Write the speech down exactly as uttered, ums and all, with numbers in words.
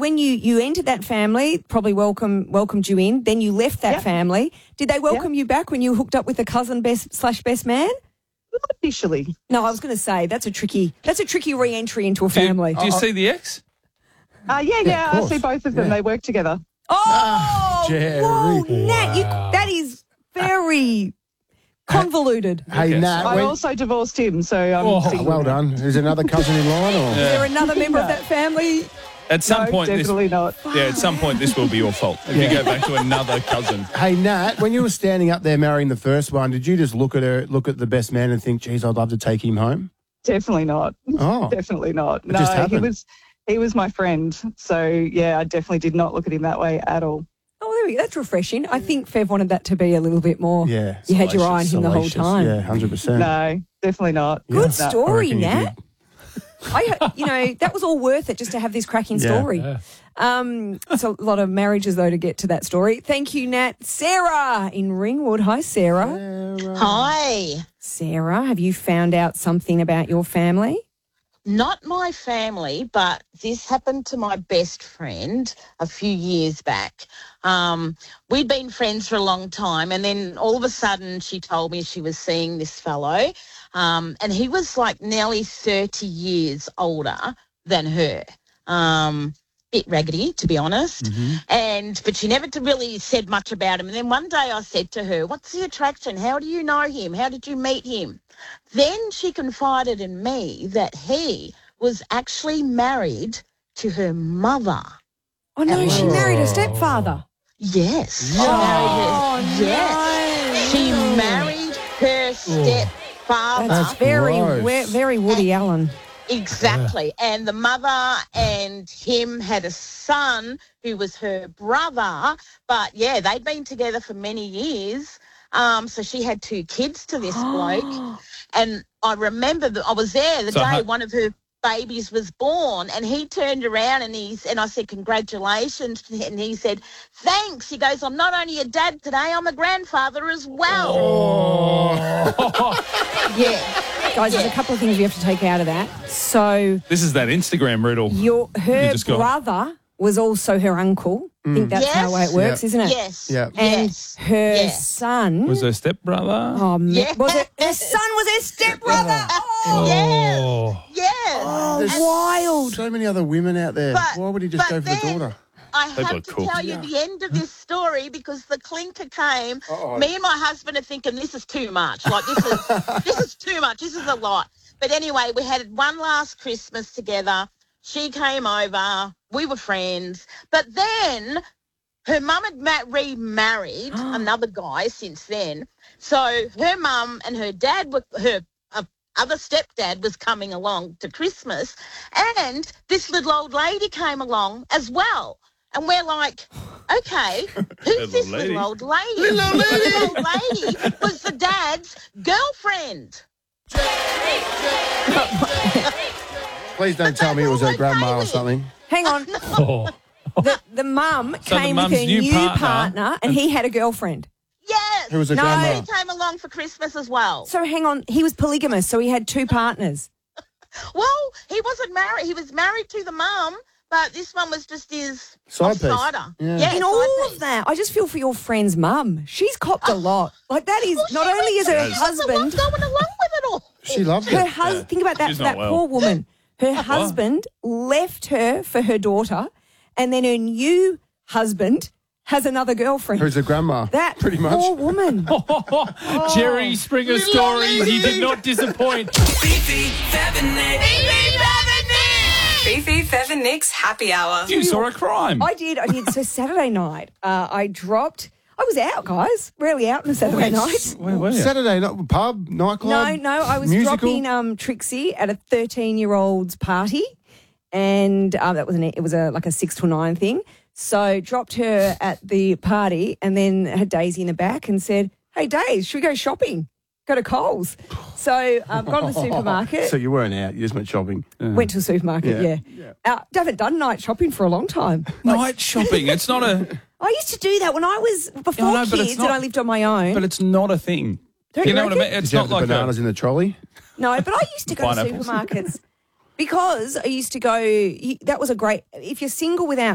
when you, you entered that family, probably welcome welcomed you in, then you left that Yep. family. Did they welcome Yep. you back when you hooked up with the cousin best slash best man? Not officially. No, I was going to say that's a tricky that's a tricky re-entry into a Do you, family. do you see the ex? Uh, yeah, yeah, I course. see both of them. Yeah. They work together. Oh, Jerry. whoa, Nat, you, Wow. that is very convoluted. Hey, Okay, Nat, I when- also divorced him, so I'm Oh, single. well done. Is there another cousin in line? Or? Is there another member of that family? At some No, point, this, definitely not. yeah, at some point, this will be your fault if you go back to another cousin. Hey, Nat, when you were standing up there marrying the first one, did you just look at her, look at the best man and think, geez, I'd love to take him home? Definitely not. Oh. Definitely not. It No, just he happened. was he was my friend. So yeah, I definitely did not look at him that way at all. Oh, there we go. That's refreshing. I think Fev wanted that to be a little bit more. Yeah. You had your eye on him the whole Salacious. time. Yeah, one hundred percent. No, definitely not. Yeah. Good No, I story, reckon you Nat. did. I, you know, that was all worth it just to have this cracking Yeah. story. Yeah. Um, it's a lot of marriages, though, to get to that story. Thank you, Nat. Sarah in Ringwood. Hi, Sarah. Hi. Sarah, have you found out something about your family? Not my family, but this happened to my best friend a few years back. Um, we'd been friends for a long time, and then all of a sudden she told me she was seeing this fellow, um, and he was like nearly thirty years older than her. Um, bit raggedy, to be honest. And but she never really said much about him. And then one day I said to her, "What's the attraction? How do you know him? How did you meet him?" Then she confided in me that he was actually married to her mother. Oh, no, she married her stepfather. Yes. She married her. Yes. She married her stepfather. That's very, gross. we- very Woody Allen. Exactly. And the mother and him had a son who was her brother. But, yeah, they'd been together for many years. Um, so she had two kids to this bloke. And I remember that I was there the So day how- one of her babies was born, and he turned around and he's and I said, "Congratulations." And he said, "Thanks." He goes, "I'm not only a dad today, I'm a grandfather as well." Yeah. Guys, there's a couple of things we have to take out of that. So This is that Instagram riddle. your her You just got- brother was also her uncle. I think that's how Yes. it works, Yep. isn't it? Yes. Yeah. And Yes. her Yes. son. Was her stepbrother? Oh, man. Yeah. Was it, her son was her stepbrother. Oh, Yes. Oh. Yes. There's wild. so many other women out there. But- Why would he just but go for then- the daughter? I People are have to cool. tell you the end of this story because the clinker came. Uh-oh. Me and my husband are thinking this is too much. Like this is this is too much. This is a lot. But anyway, we had one last Christmas together. She came over. We were friends. But then her mum had ma- remarried another guy since then. So her mum and her dad were her uh, other stepdad was coming along to Christmas, and this little old lady came along as well. And we're like, okay, who's Little this lady. little old lady? Little lady. Little old lady was the dad's girlfriend. Please don't tell me it was her okay grandma or with. something. Hang on. Oh. The, the mum So the came with mum's her new new partner- partner, and he had a girlfriend. Yes. Who was her No. grandma? He came along for Christmas as well. So hang on. He was polygamous, so he had two partners. Well, he wasn't married. He was married to the mum, but this one was just his Side piece. outsider. Yeah. Yeah, In side all piece. of that, I just feel for your friend's mum. She's copped a lot. Like that is Well, not she only is her was- she was the one husband, going along with it all. She loved her it. husband. Think about that She's for not that well. poor woman. Her husband left her for her daughter, and then her new husband has another girlfriend. Who's her grandma? That Pretty much. poor woman. Jerry Springer stories. He did not disappoint. Fifi, Fev and Nick. Fifi, Fev and Nick's happy hour. You saw a crime. I did. I did. So Saturday night, uh, I dropped. I was out, guys. Rarely out on a Saturday night. Where were you? Saturday night, pub, nightclub. No, no, I was musical? dropping um, Trixie at a thirteen-year-old's party, and um, that was an, it was a like a six to nine thing. So dropped her at the party, and then had Daisy in the back, and said, "Hey, Daisy, should we go shopping? Go to Coles." So um, got to the supermarket. So you weren't out, you just went shopping. Went to the supermarket. Yeah. Yeah, Uh, I haven't done night shopping for a long time. Night shopping. It's not a. I used to do that when I was before No, no, but it's kids, not- and I lived on my own. But it's not a thing. Don't you you know what I reckon? mean? It's Did you not have the like bananas a, in the trolley? No, but I used to go to Pineapples. supermarkets because I used to go. That was a great. If you're single without